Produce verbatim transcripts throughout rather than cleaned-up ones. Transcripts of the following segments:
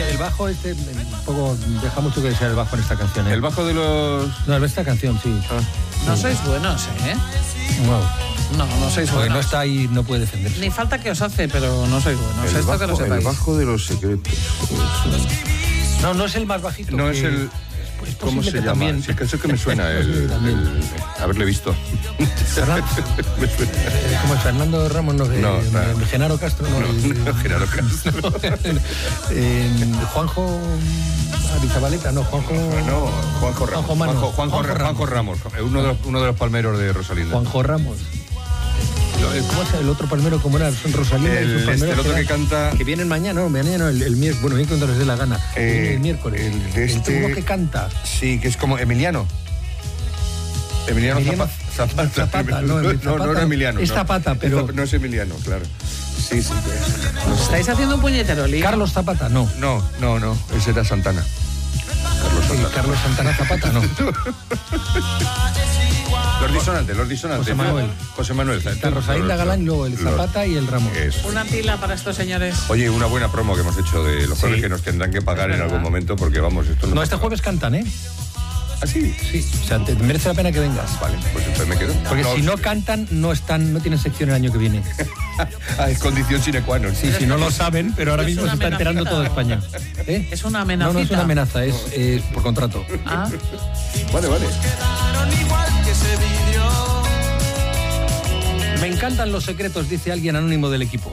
el bajo este un poco deja mucho que desear el bajo en esta canción, ¿eh? El bajo de los... No, en esta canción, sí. Ah. No sois buenos, ¿eh? No, No, no sois porque buenos. no está ahí, no puede defenderse. Ni falta que os hace, pero no sois buenos. El Esto bajo, que lo sepáis. el bajo de los secretos. No, no es el más bajito. No que... es el... Es ¿Cómo posible se que llama? también- Sí, que eso que me suena, Es posible el, que también. el- haberle visto. Fernando, Me suena. eh, ¿cómo es? Fernando Ramos, no, de, No, de- no. de Genaro Castro, no. el- No, Genaro Castro. eh, Juanjo Arizabaleta, no, Juanjo... No, Juanjo Ramos. Juanjo Mano. Juanjo, Juanjo, Juanjo Juanjo Ramos, uno de, los, uno de los palmeros de Rosalinda. Juanjo Ramos. ¿Cómo es el otro palmero? ¿Cómo era? Son Rosalinda y El, sus este, palmeros el otro que eran- canta... Que vienen mañana, no, mañana no, el, el miércoles, bueno, vienen cuando les dé la gana. Eh, Viene el miércoles. el de este- uno que canta. Sí, que es como Emiliano. Emiliano, Emiliano Zapa- Zapata. Zapata, no, no, Zapata no, no Emiliano. es no. Zapata, pero- Es- No es Emiliano, claro. Sí, sí. ¿Os estáis haciendo un puñetero lío? Carlos Zapata, no. No, no, no. Ese era Santana. Carlos Sí, Santana. Carlos Santana Zapata, no. Los disonantes, los disonantes. José Manuel. José Manuel. Está Rosalinda Galán y luego el Zapata y el Ramos. Eso. Una pila para estos señores. Oye, una buena promo que hemos hecho de los jueves Sí. que nos tendrán que pagar Es en verdad. algún momento porque vamos, esto no... No, este jueves cantan, ¿eh? ¿Ah, sí? Sí, o sea, te merece la pena que vengas. Vale, pues entonces me quedo. Porque si no cantan, no están, no tienen sección el año que viene. Ah, es condición sine qua non. Sí, si no lo saben, pero ahora Es mismo una se está enterando amenacita. toda España. ¿Eh? Es una No, amenacita. no es una amenaza, es eh, por contrato. Ah, Vale, vale. Me encantan los secretos, dice alguien anónimo del equipo.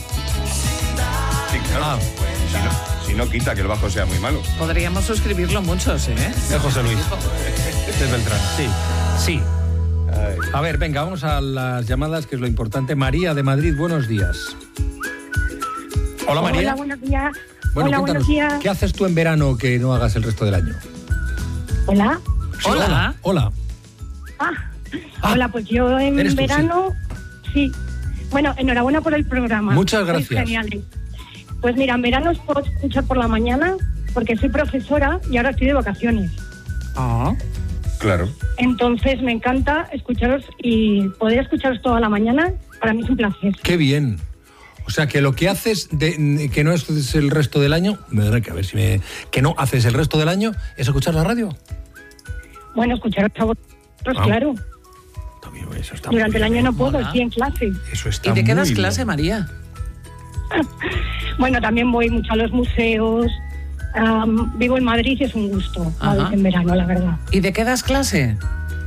Sí, claro. Ah. Si, no, si no quita que el bajo sea muy malo. podríamos suscribirlo muchos, ¿eh? Es José Luis. Es Beltrán. Sí, sí. Ay. A ver, venga, vamos a las llamadas, que es lo importante. María de Madrid, buenos días. Hola, María. Hola, buenos días. Bueno, Hola, cuéntanos, buenos días. ¿qué haces tú en verano que no hagas el resto del año? Hola. Sí, Hola. Hola. hola. Ah, Ah, hola, pues yo en eres tú, verano, sí. Bueno, enhorabuena por el programa. Muchas Sois gracias. geniales. Pues mira, en verano os puedo escuchar por la mañana porque soy profesora y ahora estoy de vacaciones. Ah. Claro. Entonces me encanta escucharos y poder escucharos toda la mañana, para mí es un placer. Qué bien. O sea, que lo que haces, de, que no es el resto del año, me daré que a ver si me... Que no haces el resto del año, es escuchar la radio. Bueno, escucharos a vosotros, Ah, claro. También, eso está Durante muy el año bien. no puedo, Mola. estoy en clase. Eso está ¿Y de qué muy das bien. clase, María? Bueno, también voy mucho a los museos. am, vivo en Madrid y es un gusto, Ajá. Madrid en verano, la verdad. ¿Y de qué das clase?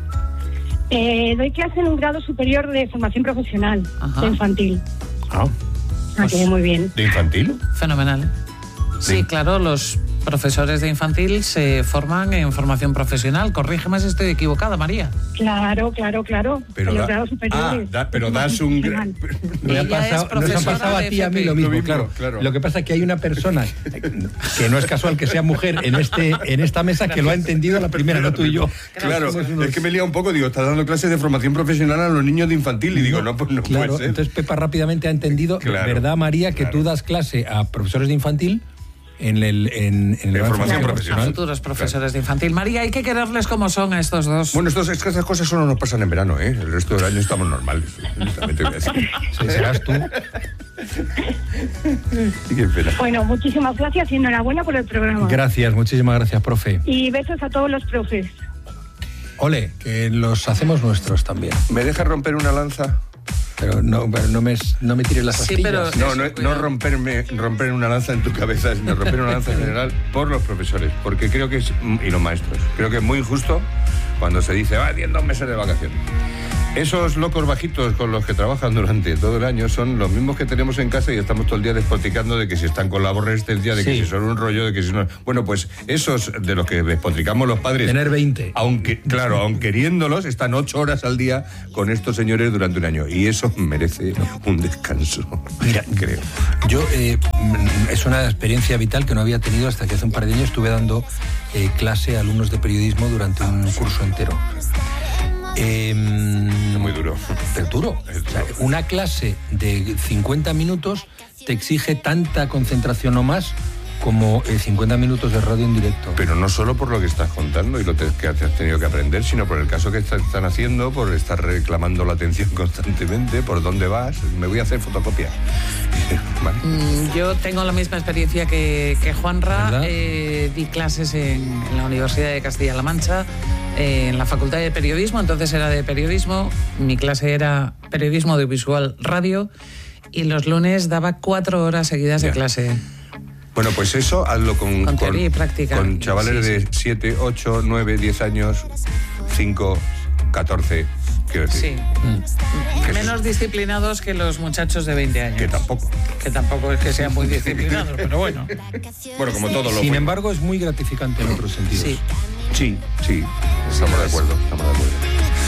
Eh, doy clase en un grado superior de formación profesional, Ajá. de infantil. Ah, Ah, que muy bien. ¿De infantil? Fenomenal. Sí, Sí. claro, los profesores de infantil se forman en formación profesional. Corrígeme si estoy equivocada, María. Claro, claro, claro. Pero en da- los grados superiores. ah, da- pero de das formación un... profesional. Me ha Ella es pasado, nos ha profesora pasado a de ti y a mí F P. lo mismo, Lo mismo, claro. claro. Lo que pasa es que hay una persona, que no es casual que sea mujer, en este en esta mesa que lo ha entendido la primera, no tú y yo. Claro, Somos unos- es que me he liado un poco, digo, está dando clases de formación profesional a los niños de infantil y digo, no, pues no Claro, puede ser. entonces Pepa rápidamente ha entendido, Claro, ¿verdad, María, que claro. tú das clase a profesores de infantil en el en, en De la formación A profesional. futuros profesores de infantil. María, hay que quererles como son a estos dos. Bueno, estos, es que esas cosas solo nos pasan en verano, ¿eh? El resto del año estamos normales. También te voy a decir. Sí, serás tú. Y qué pena. Bueno, muchísimas gracias y enhorabuena por el programa. Gracias, muchísimas gracias, profe. Y besos a todos los profes. Ole, que los hacemos nuestros también. ¿Me dejas romper una lanza? Pero no, pero no me no me tires las Sí, astillas. pero- No, Eso, no, no cuidado. romperme, romper una lanza en tu cabeza, sino romper una lanza en general por los profesores, porque creo que es, y los maestros, creo que es muy injusto cuando se dice, va, tienen dos meses de vacaciones. Esos locos bajitos con los que trabajan durante todo el año son los mismos que tenemos en casa y estamos todo el día despotricando de que si están con la aborrecencia, de que Sí. si son un rollo, de que si no... Bueno, pues esos de los que despotricamos los padres... Tener veinte. Aunque, claro, aun queriéndolos, están ocho horas al día con estos señores durante un año. Y eso merece un descanso. Mira, creo. Yo, eh, mm, es una experiencia vital que no había tenido hasta que hace un par de años estuve dando eh, clase a alumnos de periodismo durante un curso entero. Eh, Muy duro. Es duro. O sea, una clase de cincuenta minutos te exige tanta concentración o más como eh, cincuenta minutos de radio en directo. Pero no solo por lo que estás contando y lo te, que has tenido que aprender, sino por el caso que está, están haciendo, por estar reclamando la atención constantemente, por dónde vas. Me voy a hacer fotocopia. ¿Vale? Mm, yo tengo la misma experiencia que, que Juanra. Eh, di clases en, en la Universidad de Castilla-La Mancha, eh, en la Facultad de Periodismo, entonces era de periodismo. Mi clase era periodismo audiovisual radio y los lunes daba cuatro horas seguidas Ya. de clase. Bueno, pues eso hazlo con, Con teoría y práctica. con chavales Sí, sí. de siete, ocho, nueve, diez años, cinco, catorce, quiero decir. Sí. Que Menos disciplinados que los muchachos de veinte años. Que tampoco. Que tampoco es que sean muy disciplinados, pero bueno. Bueno, como todo lo Sin bueno. embargo, es muy gratificante en otros sentidos. Sí. Sí, sí, estamos de acuerdo, estamos de acuerdo.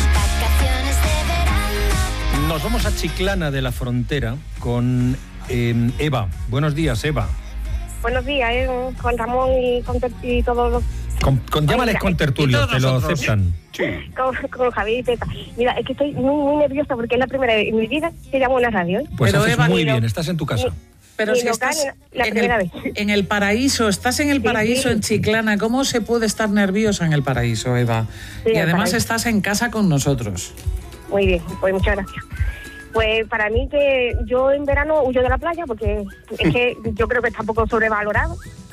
Nos vamos a Chiclana de la Frontera con eh, Eva. Buenos días, Eva. Buenos días, ¿eh? Con Ramón y con y todos los... Con, con, llámales con tertulio, todos te lo nosotros. aceptan. Con, con Javier y Pepa. Mira, es que estoy muy, muy nerviosa porque es la primera vez en mi vida que llamo a una radio, ¿eh? Pues Pero, haces Eva, muy ni lo- bien, estás en tu casa. Pero Ni si local, estás ni la en primera el, vez. en el paraíso, estás en el Sí, paraíso sí. en Chiclana, ¿cómo se puede estar nerviosa en el paraíso, Eva? Sí, y el además paraíso. estás en casa con nosotros. Muy bien, pues muchas gracias. Pues para mí que yo en verano huyo de la playa porque es que yo creo que está un poco sobrevalorado.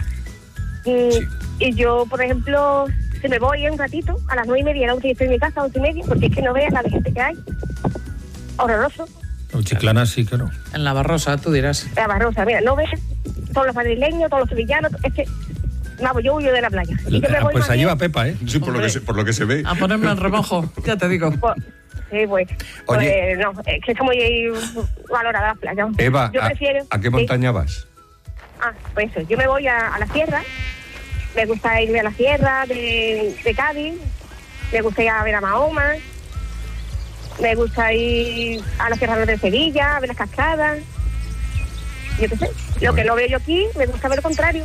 Y, Sí. y yo, por ejemplo, si me voy un ratito, a las nueve y media, a las once estoy en mi casa, a once y media, porque es que no veas la de gente que hay. Horroroso. O Chiclana sí, claro. En la Barrosa, tú dirás. La Barrosa, mira, no ves todos los madrileños, todos los sevillanos, es que, vamos, yo huyo de la playa. Y que me voy Pues más allí bien- va Pepa, ¿eh? Sí, por lo, que se, por lo que se ve. A ponerme en remojo, ya te digo. Pues, sí, pues, Oye. pues, no, es que está muy valorada la playa. Eva, yo ¿a, prefiero, ¿a qué sí. montaña vas? Ah, pues eso, yo me voy a, a la sierra, me gusta irme a la sierra de, de Cádiz, me gusta ir a ver a Mahoma, me gusta ir a la sierra de Sevilla, a ver las cascadas, yo qué sé, lo que no veo yo aquí, me gusta ver lo contrario.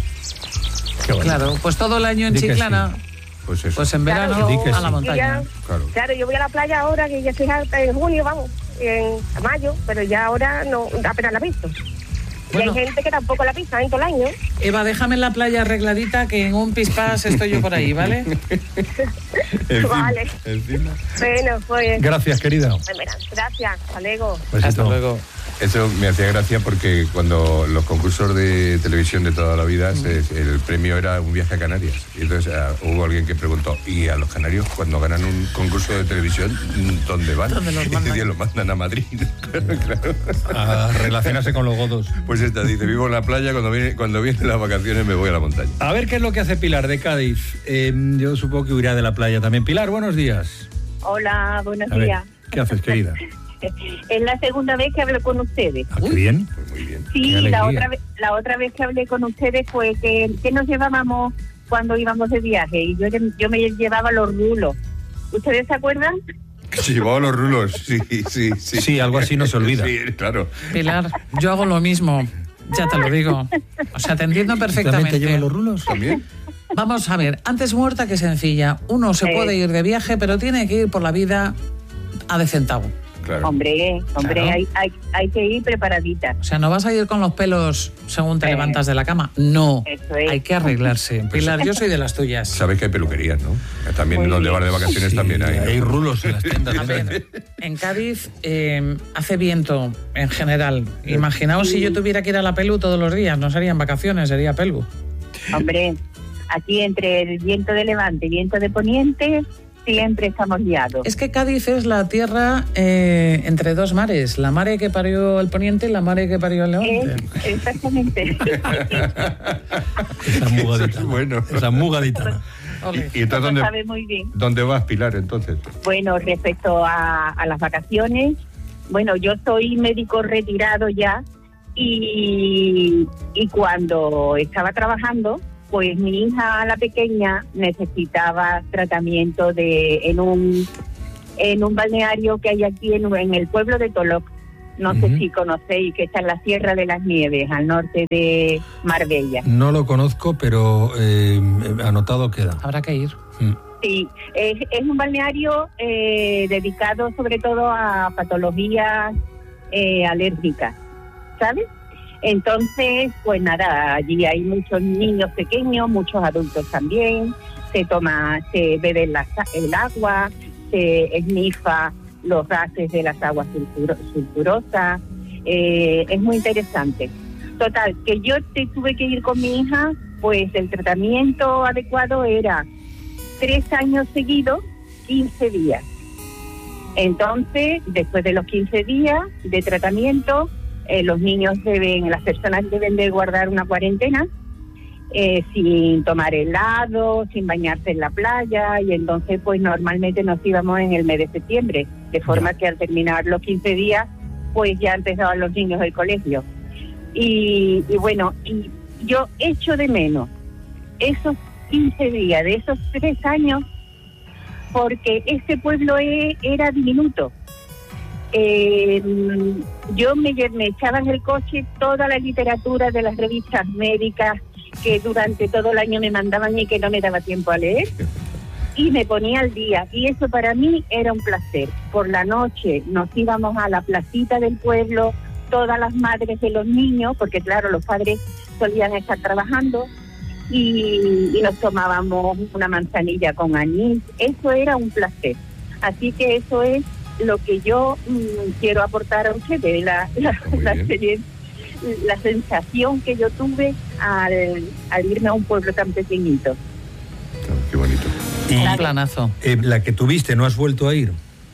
Qué bueno. Claro, pues todo el año en Di que Chiclana, Pues eso. pues en verano Claro, Di que a sí. la montaña. Yo ya- Claro. Claro, yo voy a la playa ahora, que ya estoy harta en junio, vamos, en mayo, pero ya ahora no, apenas la he visto. Bueno. Y hay gente que tampoco la pisa en todo el año. Eva, déjame en la playa arregladita que en un pispás estoy yo por ahí, ¿vale? Encima, Vale. encima. Bueno, pues, Gracias, querida. pues mira, gracias, hasta luego. Besito. Hasta luego. Eso me hacía gracia porque cuando los concursos de televisión de toda la vida, se- el premio era un viaje a Canarias. Y entonces ah, hubo alguien que preguntó, ¿y a los canarios cuando ganan un concurso de televisión, dónde van? ¿Dónde los Y mandan? dice, los mandan a Madrid. Claro. A relacionarse con los godos. Pues esta dice, vivo en la playa, cuando viene, cuando vienen las vacaciones me voy a la montaña. A ver qué es lo que hace Pilar de Cádiz. Eh, yo supongo que huirá de la playa también. Pilar, buenos días. Hola, buenos A ver, días. ¿qué haces, querida? Es la segunda vez que hablo con ustedes. Ah, qué bien. Pues muy bien. Sí, Qué alegría. la otra, vez, la otra vez que hablé con ustedes fue que, que nos llevábamos cuando íbamos de viaje y yo, yo me llevaba los rulos. ¿Ustedes se acuerdan? Que se llevaba los rulos, sí, sí, sí. Sí, algo así no se olvida. Sí, claro. Pilar, yo hago lo mismo, ya te lo digo. O sea, te entiendo ¿También te perfectamente. llevan los rulos? ¿También? Vamos a ver, antes muerta que sencilla. Uno se Sí. puede ir de viaje, pero tiene que ir por la vida a de centavo. Claro. Hombre, hombre, Claro. hay, hay, hay que ir preparadita. O sea, no vas a ir con los pelos según te Eh. levantas de la cama. No, Eso es. hay que arreglarse. Pilar, yo soy de las tuyas. Sabes que hay peluquerías, ¿no? También Muy donde bien. vas de vacaciones Sí, también hay. ¿no? Hay rulos en las tiendas. A ver, en Cádiz eh, hace viento en general. Imaginaos si yo tuviera que ir a la pelu todos los días, no serían vacaciones, sería pelu. Hombre, aquí entre el viento de levante y viento de poniente, siempre estamos liados. Es que Cádiz es la tierra eh, entre dos mares, la mare que parió el poniente y la mare que parió el levante. Eh, exactamente. Esa mugadita. Es bueno. Esa mugadita. Ole. ¿Y entonces Lo dónde, sabe muy bien. dónde vas, Pilar, entonces? Bueno, respecto a, a las vacaciones, bueno, yo soy médico retirado ya y, y cuando estaba trabajando, pues mi hija, la pequeña, necesitaba tratamiento de en un en un balneario que hay aquí en, en el pueblo de Toloc. No Ujú. sé si conocéis, que está en la Sierra de las Nieves, al norte de Marbella. No lo conozco, pero eh, anotado queda. Habrá que ir. Mm. Sí, es, es un balneario eh, dedicado sobre todo a patologías eh, alérgicas, ¿sabes? Entonces, pues nada, allí hay muchos niños pequeños, muchos adultos también, se toma, se bebe la, el agua, se esnifa los gases de las aguas sulfuro, sulfurosas, eh, es muy interesante. Total, que yo te tuve que ir con mi hija, pues el tratamiento adecuado era tres años seguidos, quince días. Entonces, después de los quince días de tratamiento, eh, los niños deben, las personas deben de guardar una cuarentena, eh, sin tomar helado, sin bañarse en la playa, y entonces pues normalmente nos íbamos en el mes de septiembre, de forma que al terminar los quince días, pues ya empezaban los niños el colegio. Y, y bueno, y yo echo de menos esos quince días de esos tres años, porque ese pueblo e, era diminuto. Eh, yo me, me echaba en el coche toda la literatura de las revistas médicas que durante todo el año me mandaban y que no me daba tiempo a leer, y me ponía al día, y eso para mí era un placer. Por la noche nos íbamos a la placita del pueblo, todas las madres de los niños, porque claro, los padres solían estar trabajando, y, y nos tomábamos una manzanilla con anís. Eso era un placer. Así que eso es lo que yo mmm, quiero aportar a ustedes, la, la, la experiencia, la sensación que yo tuve al, al irme a un pueblo tan pequeñito. Oh, qué bonito. Y un planazo. Eh, la que tuviste, ¿no has vuelto a ir?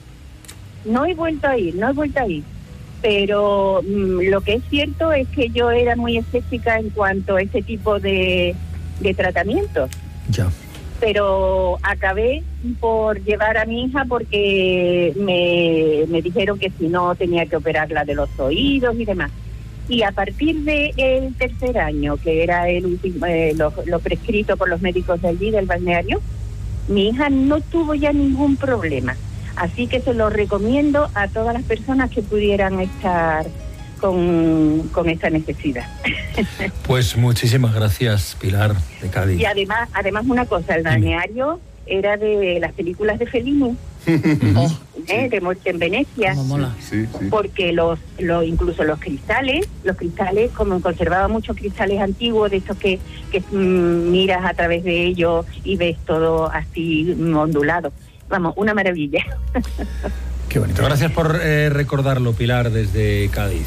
No he vuelto a ir, no he vuelto a ir. Pero mmm, lo que es cierto es que yo era muy escéptica en cuanto a ese tipo de, de tratamientos. Ya. Pero acabé por llevar a mi hija porque me, me dijeron que si no tenía que operarla de los oídos y demás. Y a partir del tercer año, que era el último, eh, lo, lo prescrito por los médicos de allí, del balneario, mi hija no tuvo ya ningún problema. Así que se lo recomiendo a todas las personas que pudieran estar con, con esta necesidad. Pues muchísimas gracias, Pilar, de Cádiz. Y además, además una cosa, el balneario era de las películas de Fellini, Oh, ¿eh? De Muerte en Venecia. cómo mola. Sí, sí. Porque los, los incluso los cristales, los cristales, como conservaba muchos cristales antiguos, de esos que, que mm, miras a través de ellos y ves todo así mm, ondulado. Vamos, una maravilla. Qué bonito. Gracias por eh, recordarlo, Pilar, desde Cádiz.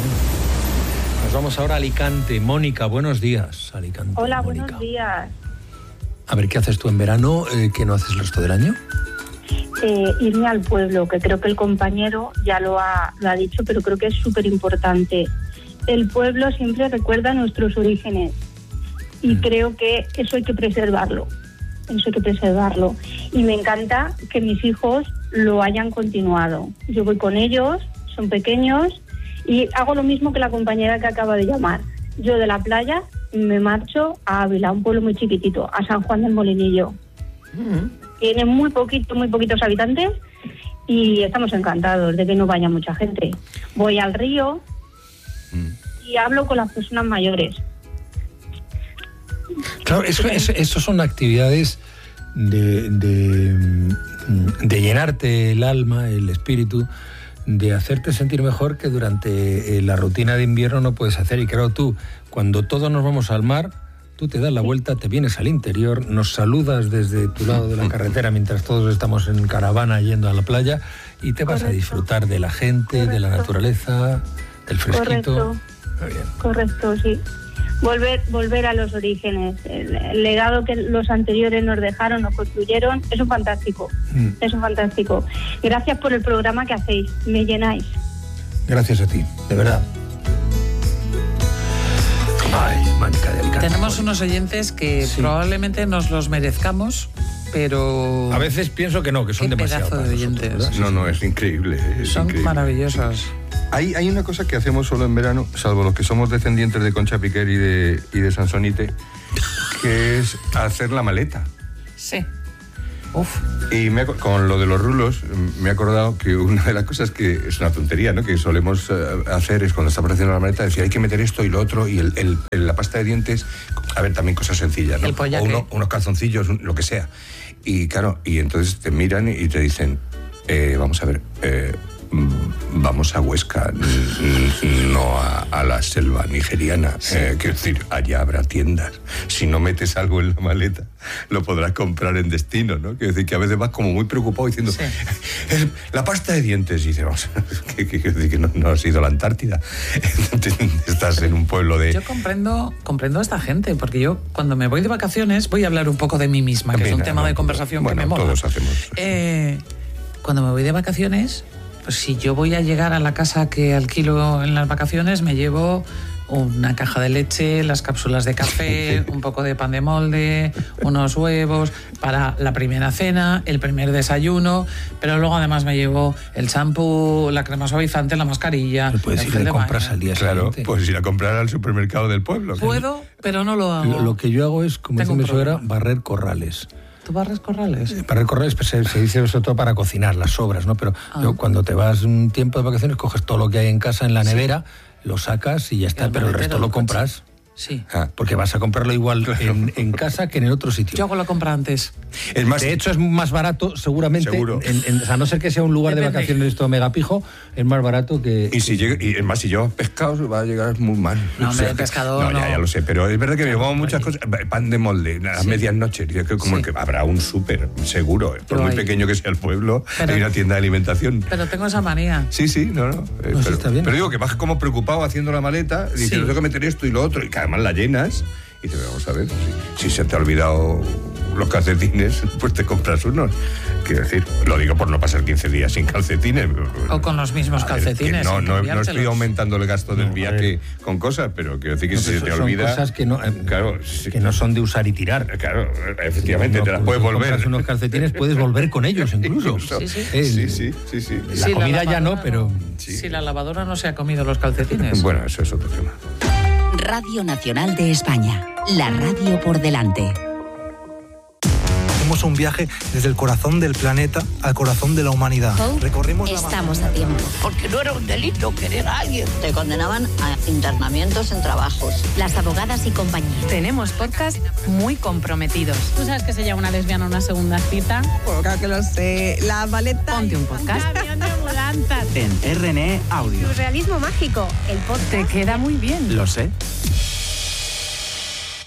Nos vamos ahora a Alicante. Mónica, buenos días. Alicante. Hola, Mónica. buenos días. A ver, ¿qué haces tú en verano eh, que no haces el resto del año? Eh, irme al pueblo, que creo que el compañero ya lo ha, lo ha dicho, pero creo que es súper importante. El pueblo siempre recuerda nuestros orígenes y mm. creo que eso hay que preservarlo. Eso hay que preservarlo. Y me encanta que mis hijos lo hayan continuado. Yo voy con ellos, son pequeños, y hago lo mismo que la compañera que acaba de llamar. Yo de la playa me marcho a Ávila, un pueblo muy chiquitito, a San Juan del Molinillo. Mm. Tiene muy poquito, muy poquitos habitantes y estamos encantados de que no vaya mucha gente. Voy al río mm. y hablo con las personas mayores. Claro, eso, eso, eso son actividades de, de, de llenarte el alma, el espíritu, de hacerte sentir mejor, que durante la rutina de invierno no puedes hacer. Y claro, tú, cuando todos nos vamos al mar, tú te das la vuelta, te vienes al interior, nos saludas desde tu lado de la carretera mientras todos estamos en caravana yendo a la playa, y te vas Correcto. a disfrutar de la gente, Correcto. de la naturaleza, del fresquito. Correcto, Muy bien. Correcto, sí. Volver, volver a los orígenes. El, el legado que los anteriores nos dejaron, nos construyeron, es un fantástico. Mm. Es un fantástico. Gracias por el programa que hacéis, me llenáis. Gracias a ti, de verdad. Ay, Mónica del Alicante. Tenemos unos oyentes que sí. probablemente nos los merezcamos, pero... A veces pienso que no, que son Qué demasiado pedazo de oyentes. Nosotros, no, no, es increíble. Es son increíble. maravillosos. Hay, hay una cosa que hacemos solo en verano, salvo los que somos descendientes de Concha Piquer y de, y de Sansonite, que es hacer la maleta. Sí. Uf. Y me, con lo de los rulos, me he acordado que una de las cosas que es una tontería, ¿no?, que solemos uh, hacer es cuando estamos haciendo la maleta, decir hay que meter esto y lo otro, y el, el, el, la pasta de dientes, a ver, también cosas sencillas, ¿no? El o uno, unos calzoncillos, lo que sea. Y claro, y entonces te miran y te dicen, eh, vamos a ver, eh, vamos a Huesca, no a, a la selva nigeriana. Sí. Eh, quiero decir, allá habrá tiendas. Si no metes algo en la maleta, lo podrás comprar en destino, ¿no? Quiero decir que a veces vas como muy preocupado diciendo, sí. la pasta de dientes, y dices, vamos, que, que, que, que no, no has ido a la Antártida. Estás en un pueblo de... Yo comprendo, comprendo a esta gente, porque yo cuando me voy de vacaciones, voy a hablar un poco de mí misma, que También, es un tema no, de conversación bueno, que me mola. Todos hacemos. Eh, cuando me voy de vacaciones, pues si yo voy a llegar a la casa que alquilo en las vacaciones, me llevo una caja de leche, las cápsulas de café, un poco de pan de molde, unos huevos para la primera cena, el primer desayuno, pero luego además me llevo el champú, la crema suavizante, la mascarilla. Puedes ir de compras al día Claro, siguiente. puedes ir a comprar al supermercado del pueblo. Puedo, pero no lo hago. Lo, lo que yo hago es, como dice mi suegra, barrer corrales. ¿Tú barres corrales? Barrer corrales pues, se, se dice sobre todo para cocinar, las sobras, ¿no? Pero ah. yo, cuando te vas un tiempo de vacaciones, coges todo lo que hay en casa, en la nevera, sí. lo sacas y ya está, pero el resto lo compras. Sí. Ah, porque vas a comprarlo igual en, en casa que en el otro sitio. Yo hago la compra antes. Es más, de hecho, es más barato, seguramente. Seguro. En, en, a no ser que sea un lugar Depende. de vacaciones esto megapijo, es más barato que. Y si llega, y es más, si llevas pescado, va a llegar muy mal. No, hombre, o sea, pescado. No, no. Ya, ya lo sé, pero es verdad que me llevamos muchas cosas. Pan de molde, a sí. medias noches. Como sí. que habrá un súper, seguro. Por muy hay. pequeño que sea el pueblo, pero, hay una tienda de alimentación. Pero tengo esa manía. Sí, sí, no, no. no pero, sí está bien. pero digo que vas como preocupado haciendo la maleta, dices, sí. tengo que meter esto y lo otro, y que además la llenas. Y te vamos a ver, si, si se te ha olvidado los calcetines, pues te compras unos. Quiero decir, lo digo por no pasar quince días sin calcetines. O con los mismos ver, calcetines. No, no, no estoy aumentando el gasto del no, viaje con cosas, pero quiero decir que no, si se te son olvida... cosas que no, claro, que no son de usar y tirar. Claro, efectivamente, si te las puedes volver. Si compras unos calcetines, puedes volver con ellos incluso. Sí, sí. El, sí, sí, sí, sí. La sí, comida la ya no, pero... Sí. Si la lavadora no se ha comido los calcetines. Bueno, eso es otro tema. Radio Nacional de España, la radio por delante. Hacemos un viaje desde el corazón del planeta al corazón de la humanidad. Oh, Recorrimos Estamos a tiempo. Porque no era un delito querer a alguien. Te condenaban a internamientos en trabajos. Las abogadas y compañía. Tenemos podcast muy comprometidos. ¿Tú sabes que se llama una lesbiana una segunda cita? Pues claro que lo sé. La Valeta. Ponte un podcast. Un camión de mudanzas. En R N E Audio. Surrealismo mágico. El podcast. Te queda muy bien. Lo sé.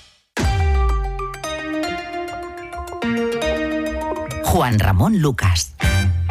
Juan Ramón Lucas.